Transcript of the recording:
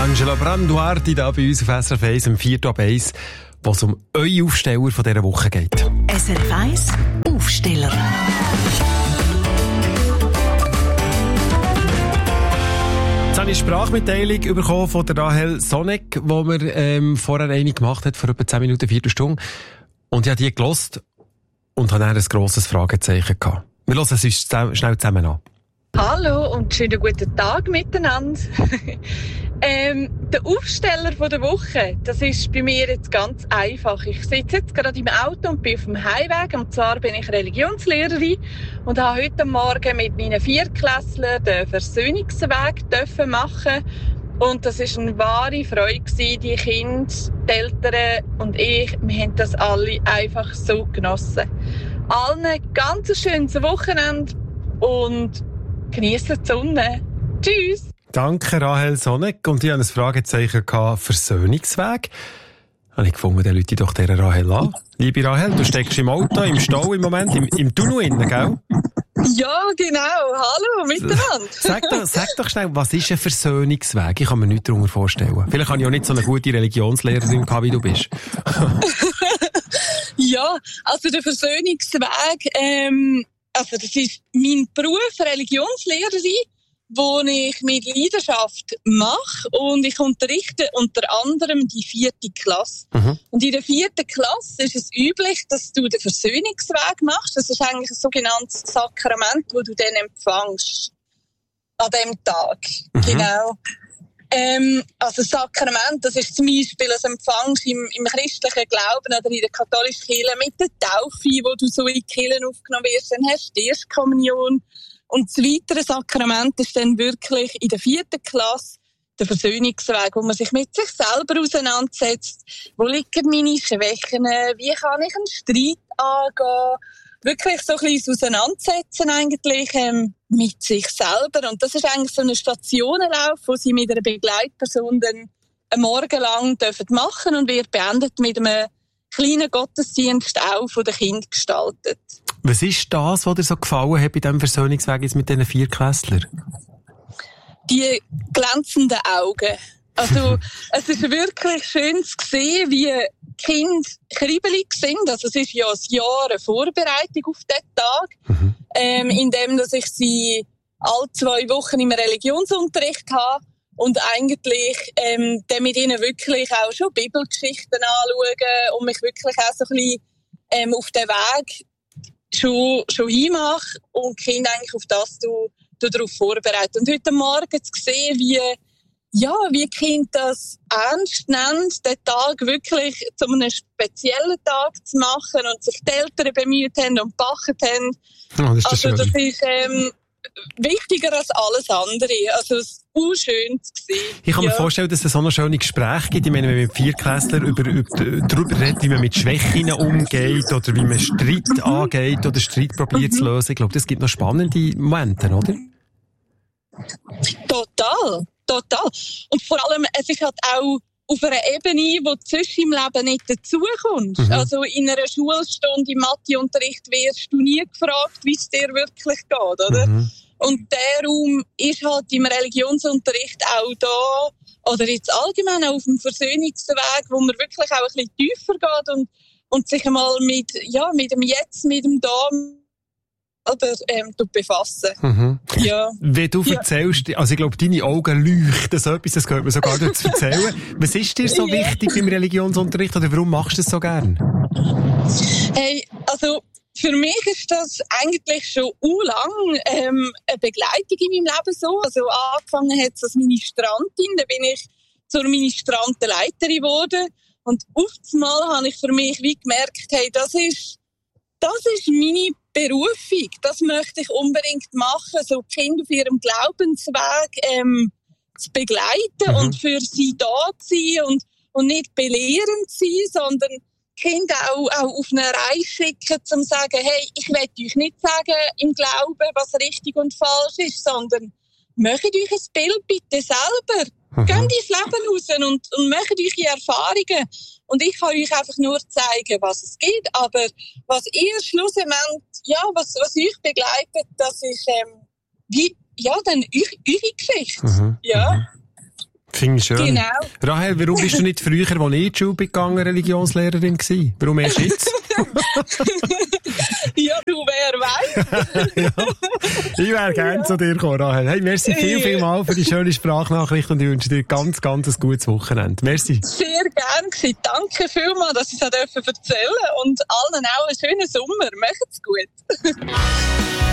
Angela Branduardi da bei uns auf SRF 1 am 4. ab 1, wo es um eure Aufsteller von dieser Woche geht. SRF 1 Aufsteller. Jetzt habe ich eine Sprachmitteilung bekommen von der Rahel Sonek, die wir vorher eine gemacht hat, vor etwa 10 Minuten, Viertelstunde. Und ich habe die gehört und habe dann ein grosses Fragezeichen gehabt. Wir hören es uns schnell zusammen an. Hallo und schönen guten Tag miteinander. Der Aufsteller von der Woche, das ist bei mir jetzt ganz einfach. Ich sitze jetzt gerade im Auto und bin auf dem Heimweg. Und zwar bin ich Religionslehrerin und habe heute Morgen mit meinen Viertklässlern den Versöhnungsweg machen. Und das war eine wahre Freude gewesen. Die Kinder, die Eltern und ich, wir haben das alle einfach so genossen. Allen ein ganz schönes Wochenende und geniessen die Sonne. Tschüss! Danke, Rahel Sonek. Und ich hatte ein Fragezeichen gehabt, Versöhnungsweg. Habe ich gefunden, dann rufe ich doch dieser Rahel an. Liebe Rahel, du steckst im Auto, im Stau im Moment, im Tunnel innen, gell? Ja, genau. Hallo, miteinander. Sag doch schnell, was ist ein Versöhnungsweg? Ich kann mir nichts darunter vorstellen. Vielleicht habe ich auch nicht so eine gute Religionslehrerin gehabt, wie du bist. Ja, also der Versöhnungsweg, also das ist mein Beruf, Religionslehrerin, wo ich mit Leidenschaft mache und ich unterrichte unter anderem die 4. Klasse. Mhm. Und in der 4. Klasse ist es üblich, dass du den Versöhnungsweg machst. Das ist eigentlich ein sogenanntes Sakrament, das du dann empfängst an diesem Tag. Mhm. Genau. Also Sakrament, das ist zum Beispiel das Empfängst im christlichen Glauben oder in der katholischen Kirche mit der Taufe, wo du so in die Kirche aufgenommen wirst, dann hast du die Erstkommunion. Und das weitere Sakrament ist dann wirklich in der 4. Klasse der Versöhnungsweg, wo man sich mit sich selber auseinandersetzt. Wo liegen meine Schwächen? Wie kann ich einen Streit angehen? Wirklich so ein bisschen Auseinandersetzen eigentlich mit sich selber. Und das ist eigentlich so ein Stationenlauf, wo sie mit einer Begleitperson dann einen Morgen lang machen dürfen und wird beendet mit einem kleinen Gottesdienst auch von den Kindern gestaltet. Was ist das, was dir so gefallen hat bei diesem Versöhnungsweg jetzt mit diesen Viertklässlern? Die glänzenden Augen. Also, es ist wirklich schön zu sehen, wie die Kinder kribbelig sind. Also, es ist ja ein Jahr eine Vorbereitung auf diesen Tag, indem dass ich sie alle 2 Wochen im Religionsunterricht habe und eigentlich dann mit ihnen wirklich auch schon Bibelgeschichten anschauen und mich wirklich auch so ein bisschen auf den Weg schon hinmache und die Kinder eigentlich auf das darauf vorbereiten. Und heute Morgen zu sehen, wie die Kinder das ernst nehmen, den Tag wirklich zu einem speziellen Tag zu machen und sich die Eltern bemüht haben und gebacken haben. Oh, das ist das ist wichtiger als alles andere. Also es ist schön zu sehen. Ich kann mir vorstellen, dass es so ein schönes Gespräch gibt. Ich meine, wenn man mit Viertklässlern darüber redet, wie man mit Schwächen umgeht oder wie man Streit angeht oder Streit probiert zu lösen. Ich glaube, das gibt noch spannende Momente, oder? Total. Und vor allem, es ist halt auch auf einer Ebene, wo du sonst im Leben nicht dazukommst. Mhm. Also in einer Schulstunde im Matheunterricht wirst du nie gefragt, wie es dir wirklich geht, oder? Mhm. Und der Raum ist halt im Religionsunterricht auch da, oder jetzt allgemein auch auf dem Versöhnungsweg, wo man wirklich auch ein bisschen tiefer geht und sich einmal mit dem Jetzt, mit dem Da befassen. Mhm. Ja. Wenn du erzählst, also ich glaube, deine Augen leuchten so etwas, das gehört mir sogar nicht zu erzählen. Was ist dir so wichtig beim Religionsunterricht oder warum machst du das so gern? Hey, also für mich ist das eigentlich schon lang eine Begleitung in meinem Leben so. Also angefangen hat es als Ministrantin, dann bin ich zur Ministrantenleiterin geworden und auf einmal habe ich für mich wie gemerkt, hey, das ist meine Berufung, das möchte ich unbedingt machen, so die Kinder auf ihrem Glaubensweg zu begleiten und für sie da zu sein und nicht belehrend zu sein, sondern Kinder auch auf eine Reise schicken, um zu sagen, hey, ich will euch nicht sagen im Glauben, was richtig und falsch ist, sondern macht euch ein Bild bitte selber. Geht ins Leben raus und macht eure Erfahrungen. Und ich kann euch einfach nur zeigen, was es gibt. Aber was ihr schlussendlich, was euch begleitet, das ist dann eure Geschichte. Ja. Finde ich schön. Genau. Rahel, warum bist du nicht früher, als ich in die Schule gegangen, Religionslehrerin gewesen? Warum erst jetzt? Ja, du, wer weiß. Ja. Ich wäre gerne zu dir gekommen, Rahel. Hey, merci viel mal für die schöne Sprachnachricht und ich wünsche dir ganz ein gutes Wochenende. Merci. Sehr gern gewesen. Danke vielmals, dass ich es erzählen durfte und allen auch einen schönen Sommer. Macht's gut.